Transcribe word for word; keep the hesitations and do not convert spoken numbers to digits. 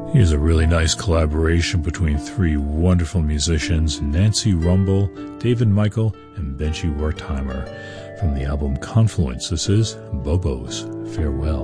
Here's a really nice collaboration between three wonderful musicians, Nancy Rumbel, David Michael, and Benji Wertheimer. From the album Confluence, this is Bobo's Farewell.